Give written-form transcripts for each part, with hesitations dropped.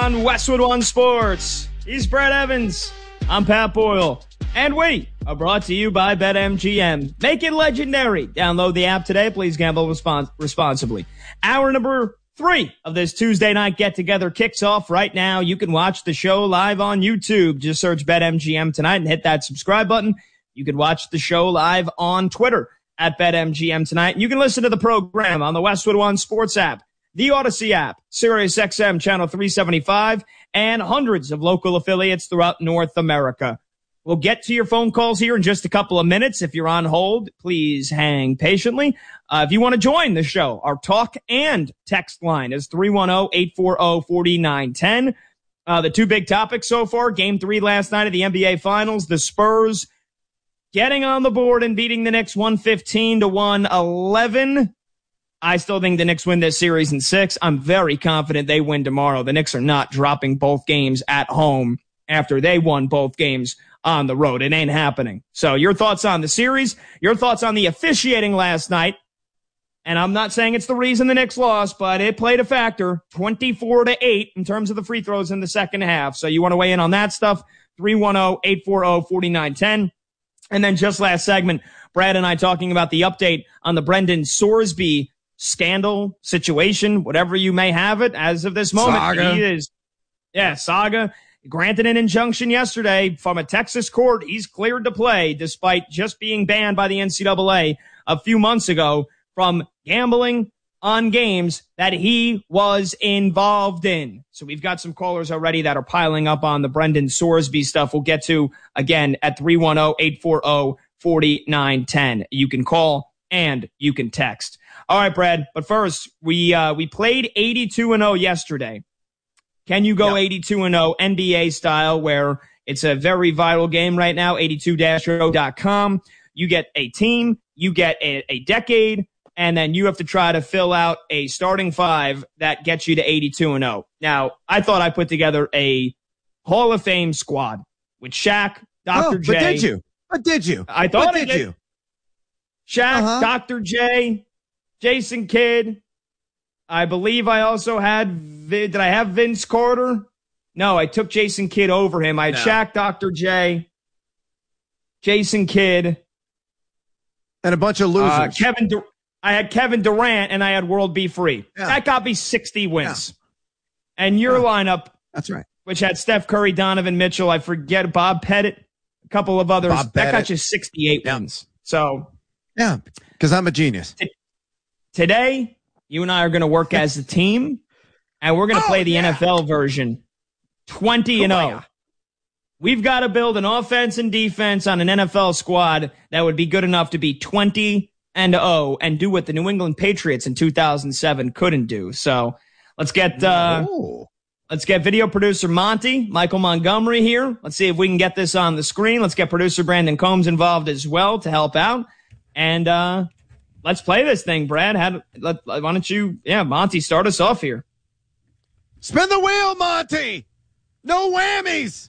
on Westwood One Sports. He's Brad Evans. I'm Pat Boyle. And we are brought to you by BetMGM. Make it legendary. Download the app today. Please gamble responsibly. Hour number 3 of this Tuesday night get-together kicks off right now. You can watch the show live on YouTube. Just search BetMGM tonight and hit that subscribe button. You can watch the show live on Twitter at BetMGM tonight. And you can listen to the program on the Westwood One Sports app, the Odyssey app, SiriusXM Channel 375, and hundreds of local affiliates throughout North America. We'll get to your phone calls here in just a couple of minutes. If you're on hold, please hang patiently. If you want to join the show, our talk and text line is 310-840-4910. The two big topics so far, Game 3 last night of the NBA Finals, the Spurs getting on the board and beating the Knicks 115-111. I still think the Knicks win this series in 6. I'm very confident they win tomorrow. The Knicks are not dropping both games at home after they won both games on the road. It ain't happening. So your thoughts on the series, your thoughts on the officiating last night. And I'm not saying it's the reason the Knicks lost, but it played a factor, 24-8 in terms of the free throws in the second half. So you want to weigh in on that stuff, 310-840-4910. And then just last segment, Brad and I talking about the update on the Brendan Sorsby scandal situation, whatever you may have it as of this moment. Saga. Saga. Granted an injunction yesterday from a Texas court. He's cleared to play despite just being banned by the NCAA a few months ago from gambling on games that he was involved in. So we've got some callers already that are piling up on the Brendan Sorsby stuff. We'll get to again at 310-840-4910. You can call and you can text. All right, Brad. But first, we played 82-0 yesterday. Can you go 82-0 NBA style, where it's a very viral game right now, 82-0.com. You get a team, you get a decade, and then you have to try to fill out a starting 5 that gets you to 82-0. Now, I thought I put together a Hall of Fame squad with Shaq, Dr. J. But did you? I thought I did. Shaq, Dr. J, Jason Kidd. I believe I also had, did I have Vince Carter? No, I took Jason Kidd over him. I had Shaq, Dr. J, Jason Kidd. And a bunch of losers. I had Kevin Durant, and I had World Be Free. Yeah. That got me 60 wins. Yeah. And your lineup, that's right, which had Steph Curry, Donovan Mitchell, I forget, Bob Pettit, a couple of others. That got you 68 wins. So, yeah, because I'm a genius. Today, you and I are going to work as a team, and we're going to play the NFL version, 20-0. We've got to build an offense and defense on an NFL squad that would be good enough to be 20-0 and do what the New England Patriots in 2007 couldn't do. So let's get video producer Michael Montgomery here. Let's see if we can get this on the screen. Let's get producer Brandon Combs involved as well to help out. And let's play this thing, Brad. Why don't you, Monty, start us off here. Spin the wheel, Monty. No whammies.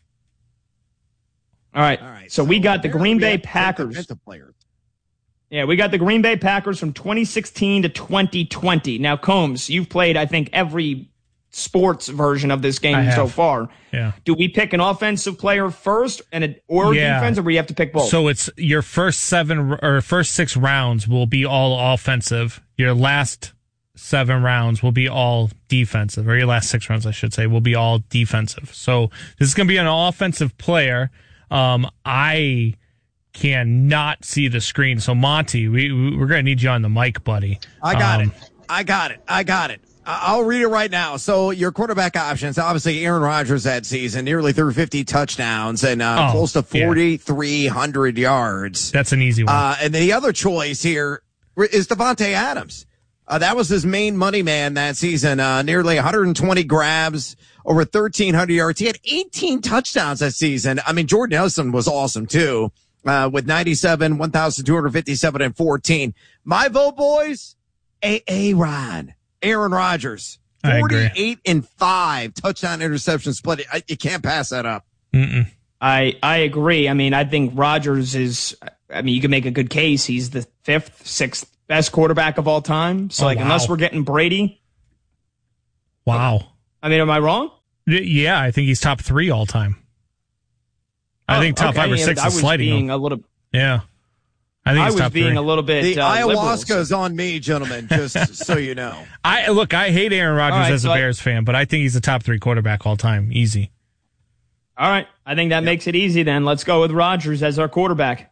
All right. So we got the Green Bay Packers. Yeah, we got the Green Bay Packers from 2016 to 2020. Now, Combs, you've played, I think, every sports version of this game so far. Yeah. Do we pick an offensive player first or defense, or we have to pick both? So it's your first 6 rounds will be all offensive. Your last 7 rounds will be all defensive, or your last 6 rounds, I should say, will be all defensive. So this is going to be an offensive player. I cannot see the screen. So Monty, we're going to need you on the mic, buddy. I got it. I'll read it right now. So your quarterback options, obviously Aaron Rodgers that season, nearly 350 touchdowns and close to 4,300 yards. That's an easy one. And the other choice here is Devontae Adams. That was his main money man that season. Nearly 120 grabs, over 1,300 yards. He had 18 touchdowns that season. I mean, Jordan Nelson was awesome too, with 97, 1,257, and 14. My vote, boys, Aaron Rodgers. 48-5 touchdown interception split. You can't pass that up. Mm-mm. I agree. I mean, I think Rodgers is, you can make a good case. He's the 5th, 6th best quarterback of all time. So, unless we're getting Brady. Wow. I mean, am I wrong? Yeah, I think he's top 3 all time. I think top 5 or 6 is sliding him. Yeah. I think he's top 3. Being a little bit the ayahuasca liberal. is on me, gentlemen, just so you know. I hate Aaron Rodgers as a Bears fan, but I think he's a top 3 quarterback all time. Easy. All right. I think that makes it easy then. Let's go with Rodgers as our quarterback.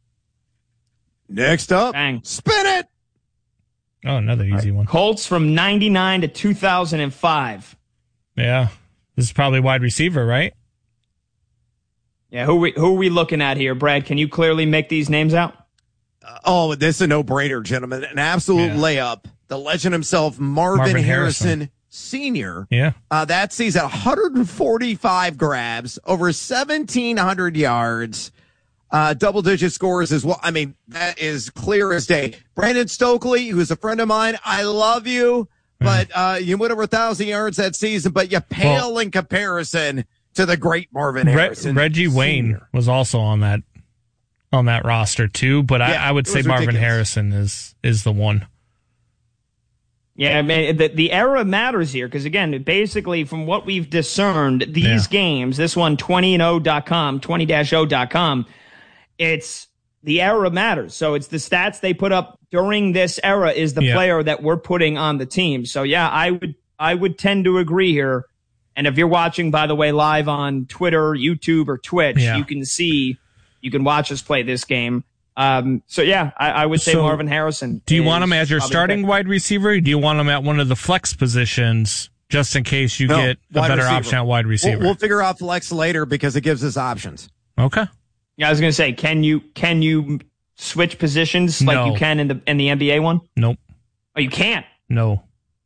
Next up, Bang. Spin it. Oh, another easy one. Colts from 99 to 2005. Yeah. This is probably wide receiver, right? Yeah, who are we looking at here, Brad? Can you clearly make these names out? Oh, this is a no-brainer, gentlemen. An absolute layup. The legend himself, Marvin Harrison Sr. Yeah. That season, 145 grabs, over 1,700 yards, double-digit scores as well. I mean, that is clear as day. Brandon Stokely, who's a friend of mine, I love you, but you went over 1,000 yards that season, but you pale in comparison to the great Marvin Harrison. Reggie Sr. Wayne was also on that roster too, but I would say Marvin Harrison is the one. Yeah, I mean, the era matters here because, again, basically from what we've discerned, these games, this one, 20-0.com, 20-0.com, it's the era matters. So it's the stats they put up during this era is the player that we're putting on the team. So, yeah, I would tend to agree here. And if you're watching, by the way, live on Twitter, YouTube, or Twitch, you can watch us play this game. So, yeah, I would say Marvin Harrison. Do you want him as your starting wide receiver? Or do you want him at one of the flex positions just in case you get a better option at wide receiver? We'll figure out flex later because it gives us options. Okay. Yeah, I was going to say, can you switch positions like you can in the NBA one? Nope. Oh, you can't? No.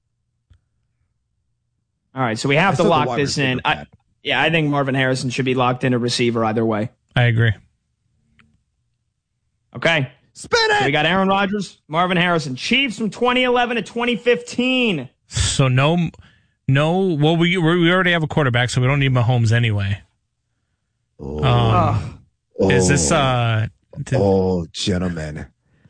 All right, so we have to lock this in. I think Marvin Harrison should be locked in a receiver either way. I agree. Okay. Spin it! So we got Aaron Rodgers, Marvin Harrison. Chiefs from 2011 to 2015. So no. Well, we already have a quarterback, so we don't need Mahomes anyway. Is this gentlemen?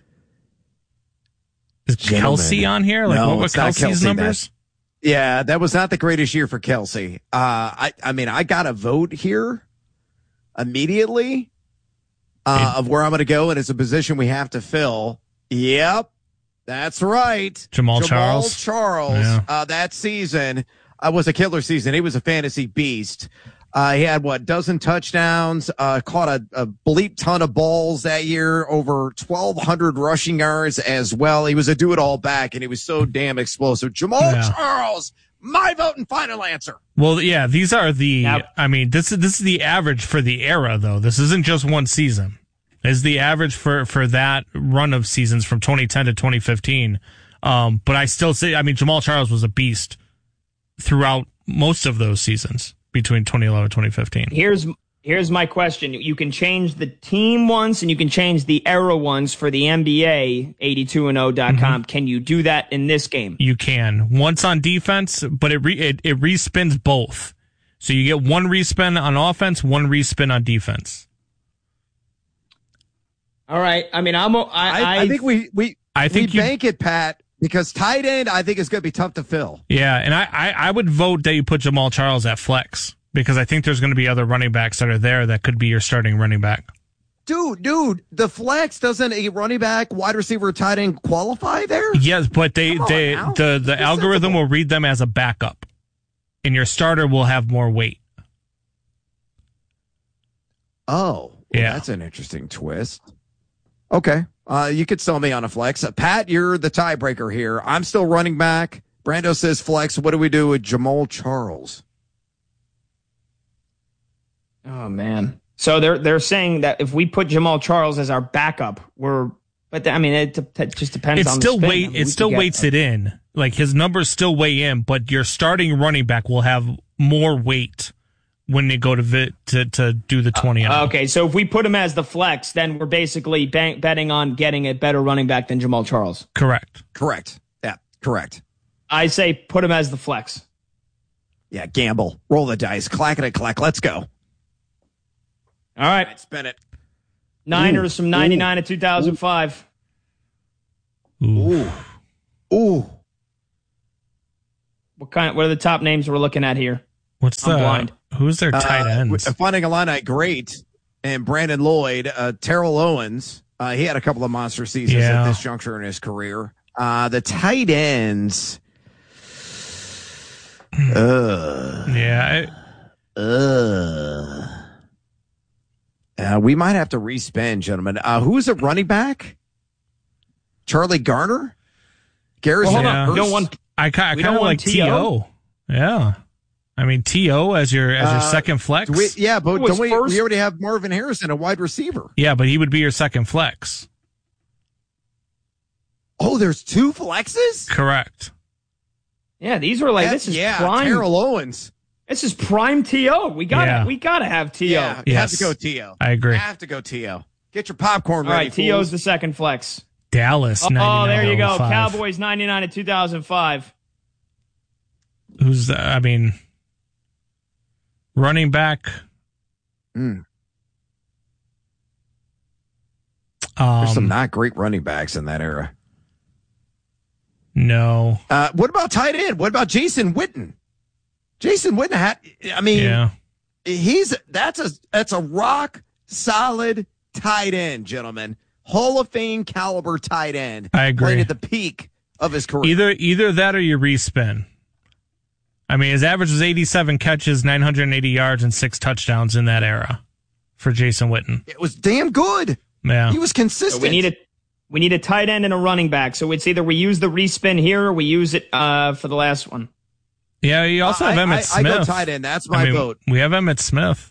Is Kelsey on here? Like, what were Kelsey's numbers? Yeah, that was not the greatest year for Kelsey. I mean, I got a vote here immediately of where I'm going to go, and it's a position we have to fill. Yep, that's right. Jamal Charles. Yeah. That season was a killer season. He was a fantasy beast. He had, dozen touchdowns, caught a bleep ton of balls that year, over 1,200 rushing yards as well. He was a do-it-all back, and he was so damn explosive. Jamal Charles, my vote and final answer. Well, yeah, these are I mean, this is the average for the era, though. This isn't just one season. This is the average for that run of seasons from 2010 to 2015. But I still say, I mean, Jamal Charles was a beast throughout most of those seasons. Between 2011 and 2015. Here's my question. You can change the team ones and you can change the era ones for the NBA 82and0.com. Mm-hmm. Can you do that in this game? You can. Once on defense, but it respins both. So you get one respin on offense, one respin on defense. All right. I mean, I think we bank it, Pat. Because tight end, I think is going to be tough to fill. Yeah, and I would vote that you put Jamal Charles at flex because I think there's going to be other running backs that are there that could be your starting running back. Dude, the flex doesn't a running back, wide receiver, tight end qualify there? Yes, but the algorithm will read them as a backup, and your starter will have more weight. Oh, yeah, that's an interesting twist. Okay. You could sell me on a flex. Pat, you're the tiebreaker here. I'm still running back. Brando says flex. What do we do with Jamal Charles? Oh, man. So they're saying that if we put Jamal Charles as our backup, it just depends on the spin. It still weights it in. Like, his numbers still weigh in, but your starting running back will have more weight when they go to do the 20. Okay, so if we put him as the flex, then we're basically betting on getting a better running back than Jamal Charles. Correct. Yeah, correct. I say put him as the flex. Yeah, gamble. Roll the dice. Clack it, clack. Let's go. All right. Spin it. Niners from 99 to 2005. Ooh. What are the top names we're looking at here? I'm blind. Who's their tight ends? Finding Illini great, and Brandon Lloyd, Terrell Owens. He had a couple of monster seasons at this juncture in his career. The tight ends. We might have to respin, gentlemen. Who's at running back? Charlie Garner? Garrison? Hold on. You don't want, I kind of like T.O. Yeah. I mean, T.O. as your second flex. But don't we already have Marvin Harrison, a wide receiver. Yeah, but he would be your second flex. Oh, there's two flexes? Correct. Yeah, these are like, this is prime. Terrell Owens. This is prime T.O. We gotta have T.O. Yeah, you have to go T.O. I agree. You have to go T.O. Get your popcorn ready. All right, T.O.'s the second flex. Dallas, Oh, there you go. Cowboys, 99 at 2005. Who's running back? There's some not great running backs in that era. No. What about tight end? What about Jason Witten? Jason Witten that's a rock solid tight end, gentlemen. Hall of Fame caliber tight end. I agree. Played at the peak of his career. Either that or you respin. I mean, his average was 87 catches, 980 yards, and 6 touchdowns in that era for Jason Witten. It was damn good. Yeah. He was consistent. So we need a tight end and a running back. So it's either we use the respin here or we use it for the last one. Yeah, you also have Emmitt Smith. I go tight end. That's my vote. We have Emmitt Smith.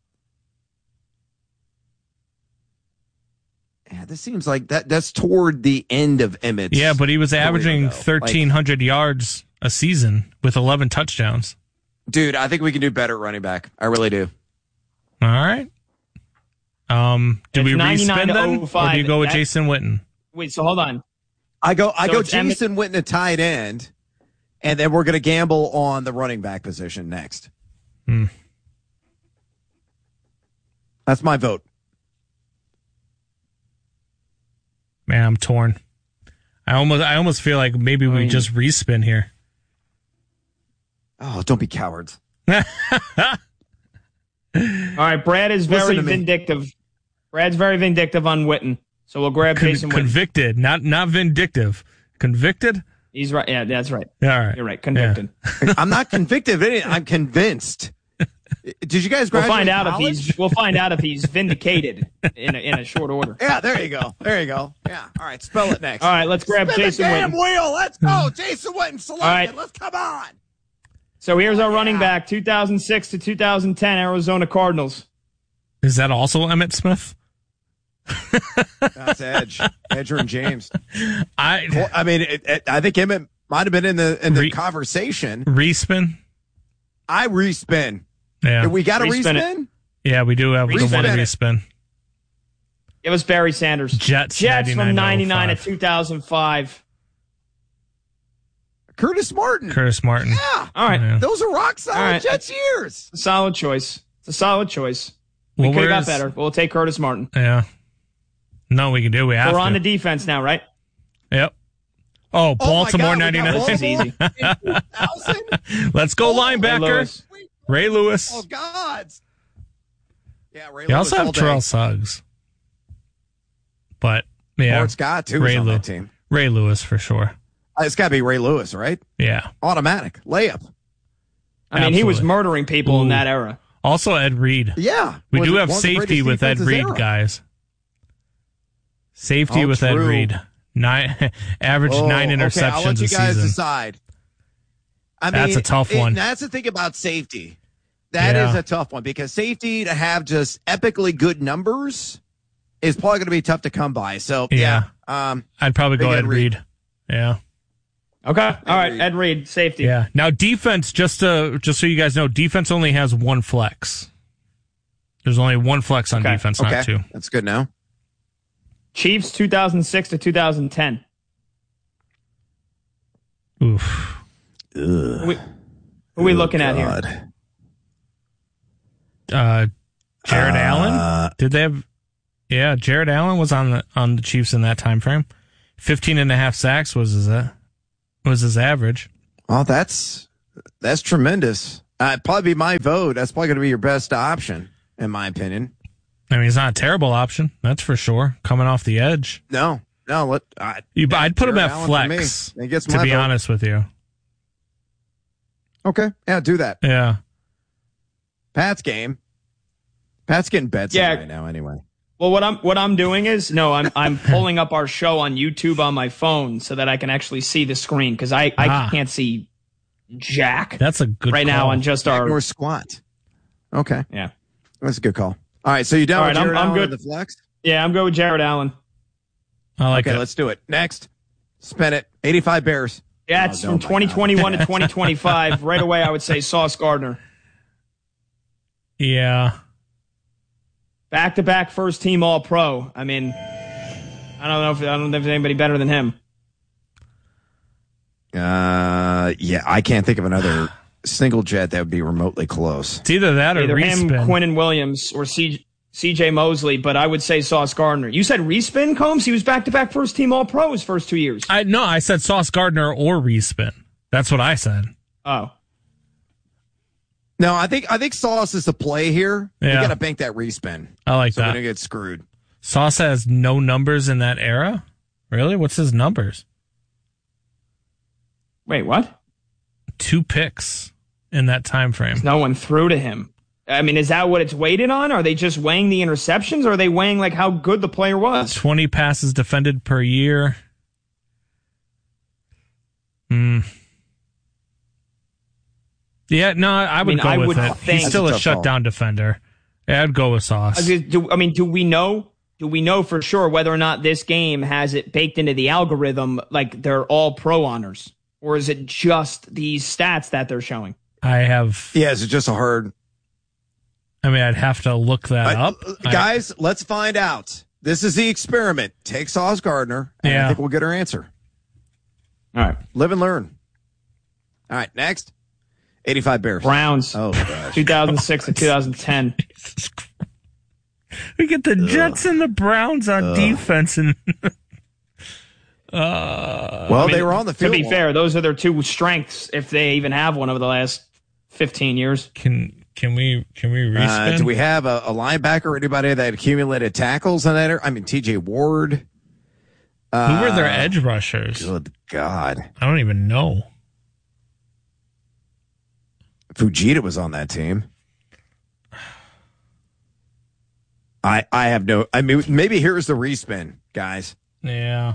Yeah, this seems like that's toward the end of Emmitt's. Yeah, but he was averaging 1,300 yards a season with 11 touchdowns. Dude, I think we can do better at running back. I really do. All right. Do we respin then, or do you go with Jason Witten? Wait, so hold on. I go Jason Witten at tight end, and then we're going to gamble on the running back position next. That's my vote. Man, I'm torn. I almost feel like maybe we just respin here. Oh, don't be cowards. All right, Brad is very vindictive. Brad's very vindictive on Witten, so we'll grab Jason Witten. Convicted, not vindictive. Convicted? He's right. Yeah, that's right. All right. You're right. Convicted. Yeah. I'm not convicted. I'm convinced. Did you guys graduate We'll find out if he's vindicated in a short order. Yeah, there you go. Yeah. All right, spell it next. All right, let's grab Jason Witten. Damn wheel. Let's go. Jason Witten selected. All right. Let's come on. So here's our running back, 2006 to 2010 Arizona Cardinals. Is that also Emmitt Smith? That's Edger and James. I think Emmitt might have been in the conversation. Respin? I respin. Yeah. We got a respin? Yeah, we do have the one respin. It was Barry Sanders. Jets from 99 to 2005. Curtis Martin. Yeah. All right. Yeah. Those are rock solid Jets years. It's a solid choice. We could have got better. We'll take Curtis Martin. Yeah. No, we can do. We're on the defense now, right? Yep. Oh, Baltimore 99. This is easy. Let's go linebacker. Ray Lewis. Oh, God. Yeah, Ray Lewis. You also have Terrell Suggs. But, yeah. Fort Scott, too, was on that team. Ray Lewis, for sure. It's got to be Ray Lewis, right? Yeah. Automatic. Layup. I mean, he was murdering people in that era. Also, Ed Reed. Yeah. We do have safety with Ed Reed, guys. Safety with Ed Reed. Average 9 interceptions a season. I'll let you guys decide. That's a tough one. That's the thing about safety. That is a tough one because safety to have just epically good numbers is probably going to be tough to come by. So, I'd probably go Ed Reed. Yeah. Okay. All right. Ed Reed, safety. Yeah. Now, defense, just so you guys know, defense only has one flex. There's only one flex on defense, not two. That's good now. Chiefs, 2006 to 2010. Oof. Who are we looking at here? Jared Allen? Did they have? Yeah, Jared Allen was on the Chiefs in that time frame. 15.5 sacks was his average. Oh, that's tremendous. Probably be my vote. That's probably going to be your best option, in my opinion. I mean, it's not a terrible option. That's for sure. Coming off the edge. No. I'd put him at Allen flex, He gets to my be vote. honest with you. Okay. Yeah, do that. Yeah. Pat's game. Pat's getting bets in right now anyway. Well, what I'm doing is I'm pulling up our show on YouTube on my phone so that I can actually see the screen because I can't see jack. That's a good right call. now on just our or squat. Okay. Yeah. That's a good call. All right, so you down with Jared Allen good. on the flex? Yeah, I'm good with Jared Allen. I like it. Let's do it. Next. Spin it. 85 Bears. Yeah, it's from 2021 to 2025. Right away, I would say Sauce Gardner. Yeah. Back-to-back first-team All-Pro. I mean, I don't know if there's anybody better than him. Yeah, I can't think of another single jet that would be remotely close. It's either that or Either respin. him, Quinnen Williams, or C.J. Mosley, but I would say Sauce Gardner. You said respin, Combs? He was back-to-back first-team All-Pro his first 2 years. I said Sauce Gardner or respin. That's what I said. Oh. No, I think Sauce is the play here. Yeah. You got to bank that respin. I like so that. we don't get screwed. Sauce has no numbers in that era? Really? What's his numbers? Wait, what? 2 picks in that time frame. No one threw to him. I mean, is that what it's weighted on? Are they just weighing the interceptions, or are they weighing like how good the player was? 20 passes defended per year. Yeah, no, I would go with it. He's still a shutdown defender. Yeah, I'd go with Sauce. Do we know for sure whether or not this game has it baked into the algorithm like they're all pro honors? Or is it just these stats that they're showing? Yeah, is it just a hard... I mean, I'd have to look that up. Guys, let's find out. This is the experiment. Take Sauce Gardner, and I think we'll get our answer. All right. Live and learn. All right, next. 85 Bears. Browns. Oh, gosh. 2006 to 2010. We get the Jets and the Browns on defense. And they were on the field. To be fair, those are their two strengths, if they even have one over the last 15 years. Can we respin? Do we have a linebacker or anybody that accumulated tackles on that? I mean, TJ Ward. Who were their edge rushers? Good God. I don't even know. Fujita was on that team. I have no... I mean, maybe here's the respin, guys. Yeah.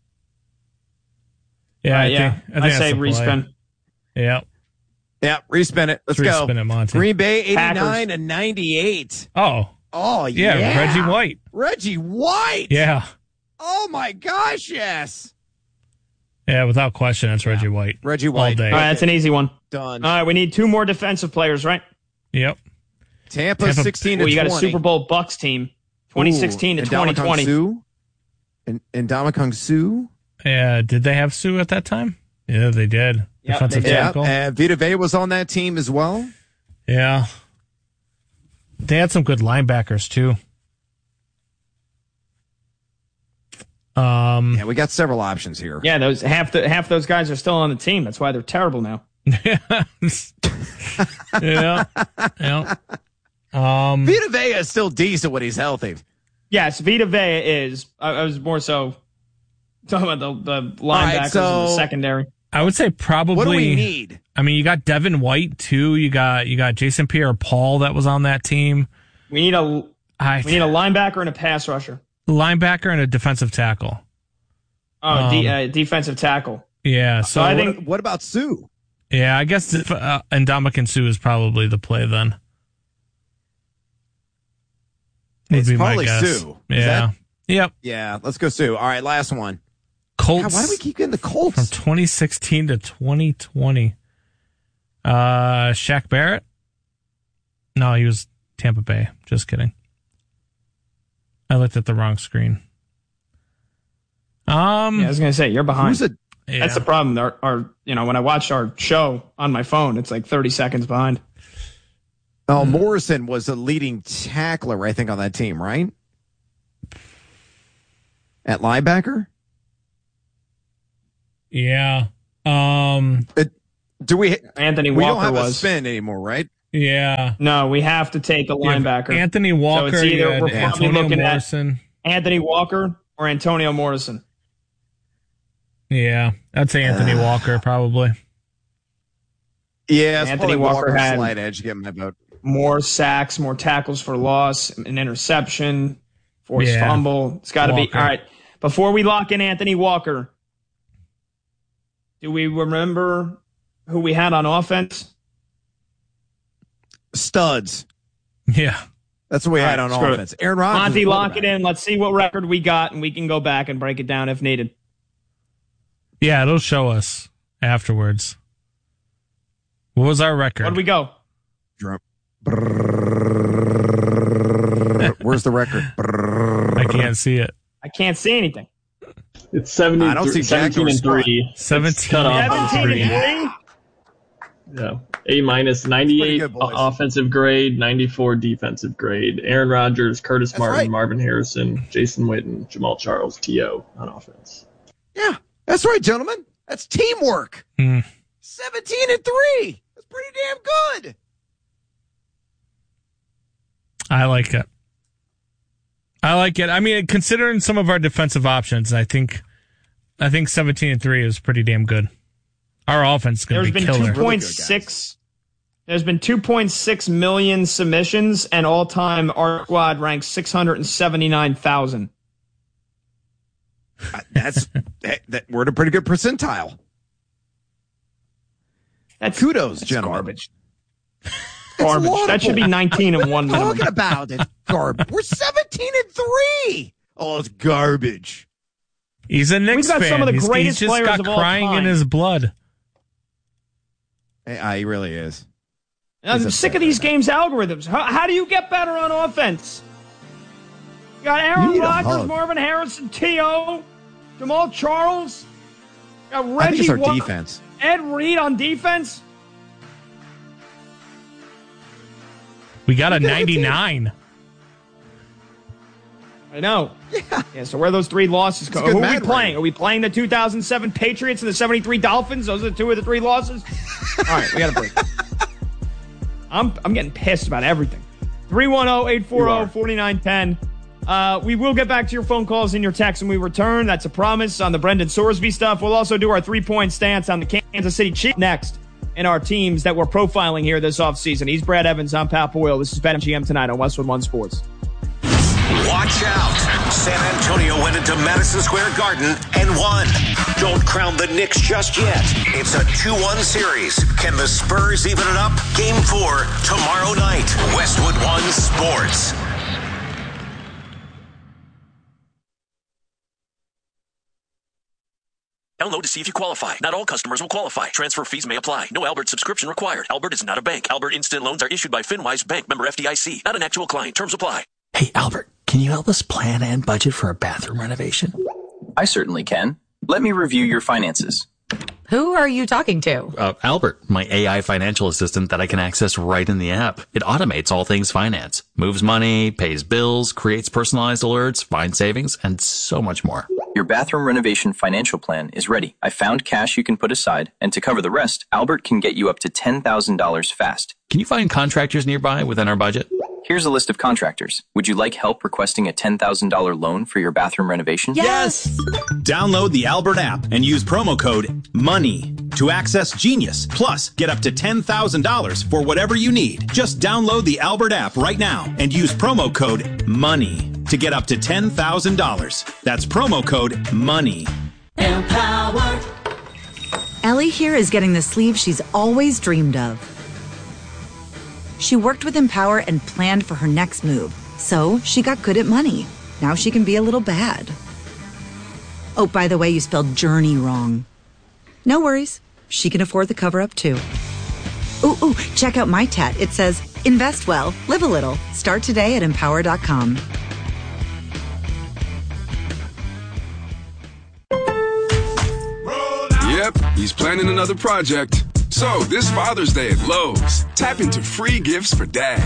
Yeah, I think say respin. Yeah. Yeah, respin it. Let's go. Respin it, Monty. Green Bay, 89 Packers. and 98. Oh, yeah. Reggie White. Reggie White. Yeah. Oh, my gosh, yes. Yeah, without question, that's Reggie White. Reggie White. All day. All right, that's an easy one. Done. All right, we need 2 more defensive players, right? Yep. Tampa 16 to 20. You got a Super Bowl Bucks team, 2016 to 2020. And Ndamukong Suh. Yeah, did they have Sue at that time? Yeah, they did. Yep, Defensive they did. tackle. Vita Vea was on that team as well. Yeah. They had some good linebackers, too. Yeah, we got several options here. Yeah, those half those guys are still on the team. That's why they're terrible now. Yeah. Vita Vea is still decent when he's healthy. Yes, Vita Vea is. I was more so talking about the linebackers and the secondary. I would say probably. What do we need? I mean, you got Devin White too. You got Jason Pierre-Paul that was on that team. We need a linebacker and a pass rusher. Linebacker and a defensive tackle. Defensive tackle. Yeah. So I think. What about Suh? Yeah, I guess Ndamukong Suh is probably the play then. Would It's be my probably guess. Suh. Yeah. Yep. Yeah. Let's go Suh. All right, last one. Colts. God, why do we keep getting the Colts? From 2016 to 2020. Shaq Barrett? No, he was Tampa Bay. Just kidding. I looked at the wrong screen. I was gonna say you're behind. Yeah. That's the problem. Our when I watch our show on my phone, it's like 30 seconds behind. Oh, Morrison was the leading tackler, I think, on that team, right? At linebacker? Yeah. Anthony We Walker don't have a was. spin anymore, right? Yeah. No, we have to take a linebacker. Anthony Walker, So it's either you we're had probably Antonio looking Morrison. at Anthony Walker or Antonio Morrison. Yeah, I'd say Anthony Walker probably. Yeah, it's Anthony probably Walker had slight edge. Get my vote. more sacks, more tackles for loss, an interception, forced fumble. It's got to be. All right, before we lock in Anthony Walker, do we remember who we had on offense? Studs. Yeah. That's what we had on offense. Aaron Rodgers. Monty, lock it in. Let's see what record we got, and we can go back and break it down if needed. Yeah, it'll show us afterwards. What was our record? Where'd we go? Where's the record? I can't see it. I can't see anything. It's 70, I don't see 17 and 3. 17 cut off at 17 3. and 3? Yeah. A minus, 98 good, boys. offensive grade, 94 defensive grade. Aaron Rodgers, Curtis Martin, right. Marvin Harrison, Jason Witten, Jamal Charles, T.O. on offense. Yeah, that's right, gentlemen. That's teamwork. 17 and 3. That's pretty damn good. I like it. I mean, considering some of our defensive options, I think 17 and 3 is pretty damn good. Our offense is going to be killer. There's been 2.6 million submissions, and all-time our squad ranks 679,000. We're at a pretty good percentile. That's kudos, gentlemen. Garbage. Garbage. That should be 19 and 1 minimum. Talking about it, garbage. We're 17 and 3. Oh, it's garbage. He's a Knicks We've got fan. some of the He's greatest just players got of all crying time. in his blood. He really is. I'm sick of these games' algorithms. How do you get better on offense? You got Aaron Rodgers, Marvin Harrison, T.O., Jamal Charles. You got Reggie I think it's our Walker, defense. Ed Reed on defense. We got a 99. I know. Yeah, so where are those 3 losses go? Who are we playing? Are we playing the 2007 Patriots and the 73 Dolphins? Those are the 2 of the 3 losses? All right, we got to break. I'm getting pissed about everything. 310-840-4910. We will get back to your phone calls and your texts when we return. That's a promise on the Brendan Sorsby stuff. We'll also do our 3-point stance on the Kansas City Chiefs next in our teams that we're profiling here this offseason. He's Brad Evans. I'm Pat Boyle. This is BetMGM tonight on Westwood One Sports. Watch out. San Antonio went into Madison Square Garden and won. Don't crown the Knicks just yet. It's a 2-1 series. Can the Spurs even it up? Game 4 tomorrow night. Westwood One Sports. Download to see if you qualify. Not all customers will qualify. Transfer fees may apply. No Albert subscription required. Albert is not a bank. Albert Instant Loans are issued by FinWise Bank, member FDIC. Not an actual client. Terms apply. Hey, Albert, can you help us plan and budget for a bathroom renovation? I certainly can. Let me review your finances. Who are you talking to? Albert, my AI financial assistant that I can access right in the app. It automates all things finance, moves money, pays bills, creates personalized alerts, finds savings, and so much more. Your bathroom renovation financial plan is ready. I found cash you can put aside, and to cover the rest, Albert can get you up to $10,000 fast. Can you find contractors nearby within our budget? Here's a list of contractors. Would you like help requesting a $10,000 loan for your bathroom renovation? Yes! Download the Albert app and use promo code MONEY to access Genius. Plus, get up to $10,000 for whatever you need. Just download the Albert app right now and use promo code MONEY to get up to $10,000. That's promo code MONEY. Empower. Ellie here is getting the sleeve she's always dreamed of. She worked with Empower and planned for her next move, so she got good at money. Now she can be a little bad. Oh, by the way, you spelled journey wrong. No worries. She can afford the cover-up, too. Ooh, check out my tat. It says, invest well, live a little. Start today at empower.com. Yep, he's planning another project. So, this Father's Day at Lowe's, tap into free gifts for Dad.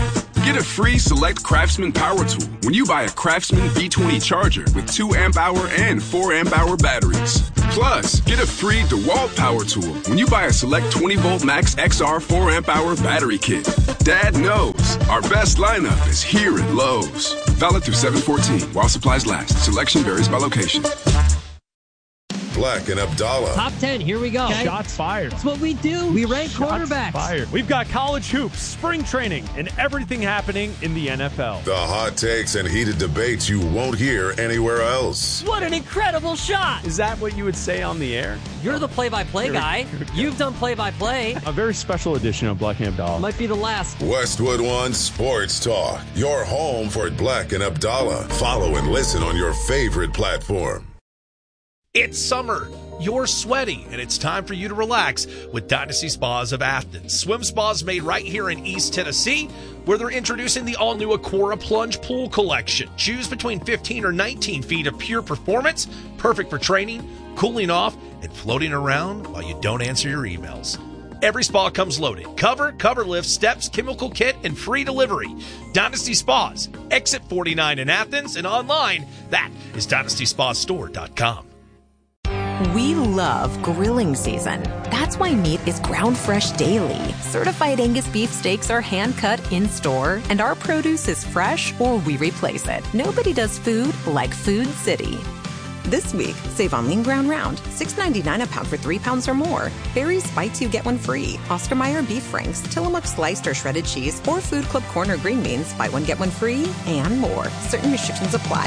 Get a free Select Craftsman power tool when you buy a Craftsman V20 charger with 2 amp-hour and 4 amp-hour batteries. Plus, get a free DeWalt power tool when you buy a Select 20-volt Max XR 4 amp-hour battery kit. Dad knows our best lineup is here at Lowe's. Valid through 7/14 while supplies last. Selection varies by location. Black and Abdallah. Top 10, here we go. Okay. Shots fired. That's what we do. We rank quarterbacks. Fired. We've got college hoops, spring training, and everything happening in the NFL. The hot takes and heated debates you won't hear anywhere else. What an incredible shot. Is that what you would say on the air? You're the play-by-play guy. You've done play-by-play. A very special edition of Black and Abdallah. Might be the last. Westwood One Sports Talk. Your home for Black and Abdallah. Follow and listen on your favorite platform. It's summer. You're sweaty, and it's time for you to relax with Dynasty Spas of Athens. Swim spas made right here in East Tennessee, where they're introducing the all-new Aquara Plunge Pool Collection. Choose between 15 or 19 feet of pure performance, perfect for training, cooling off, and floating around while you don't answer your emails. Every spa comes loaded. Cover lift, steps, chemical kit, and free delivery. Dynasty Spas, exit 49 in Athens, and online, that is DynastySpaStore.com. We love grilling season. That's why meat is ground fresh daily. Certified Angus beef steaks are hand cut in store, and our produce is fresh or we replace it. Nobody does food like Food City. This week, save on lean ground round, $6.99 a pound for 3 pounds or more. Barry's Buy 2 Get 1 free. Oscar Mayer beef franks, Tillamook sliced or shredded cheese, or Food Club Corner green beans, buy 1 get 1 free, and more. Certain restrictions apply.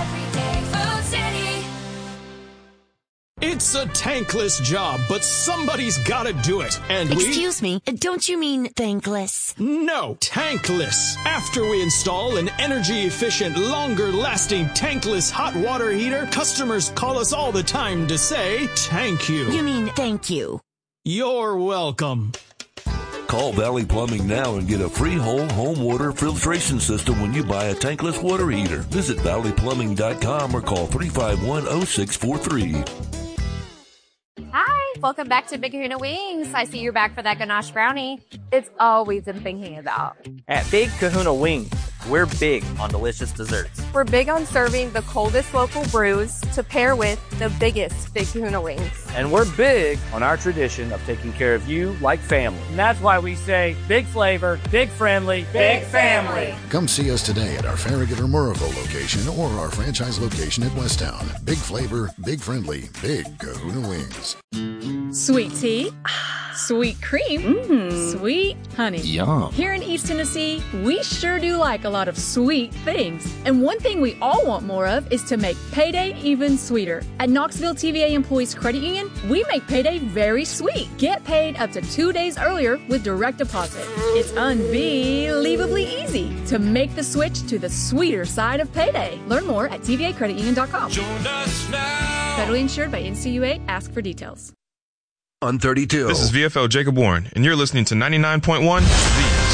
It's a tankless job, but somebody's gotta do it. And Excuse me, don't you mean thankless? No, tankless. After we install an energy-efficient, longer-lasting tankless hot water heater, customers call us all the time to say, thank you. You mean thank you. You're welcome. Call Valley Plumbing now and get a free whole home water filtration system when you buy a tankless water heater. Visit valleyplumbing.com or call 351-0643. Hi, welcome back to Big Kahuna Wings. I see you're back for that ganache brownie. It's always been thinking about. At Big Kahuna Wings, we're big on delicious desserts. We're big on serving the coldest local brews to pair with the biggest Big Kahuna Wings. And we're big on our tradition of taking care of you like family. And that's why we say big flavor, big friendly, big family. Come see us today at our Farragut or Murrayville location or our franchise location at Westtown. Big flavor, big friendly, Big Kahuna Wings. Sweet tea, sweet cream, sweet honey. Yum. Here in East Tennessee, we sure do like a lot of sweet things. And one thing we all want more of is to make payday even sweeter. At Knoxville TVA Employees Credit Union, we make payday very sweet. Get paid up to 2 days earlier with direct deposit. It's unbelievably easy to make the switch to the sweeter side of payday. Learn more at tvacreditunion.com. Join us now. Federally insured by NCUA. Ask for details. On 32. This is VFL Jacob Warren, and you're listening to 99.1 The